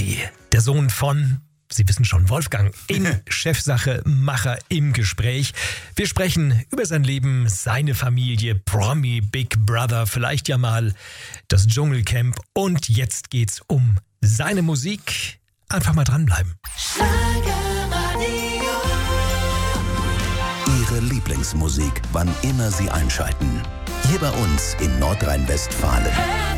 Profi, der Sohn von, Sie wissen schon, Wolfgang, in Chefsache Macher im Gespräch. Wir sprechen über sein Leben, seine Familie, Promi, Big Brother, vielleicht ja mal das Dschungelcamp. Und jetzt geht's um seine Musik. Einfach mal dranbleiben. Ihre Lieblingsmusik, wann immer Sie einschalten. Hier bei uns in Nordrhein-Westfalen.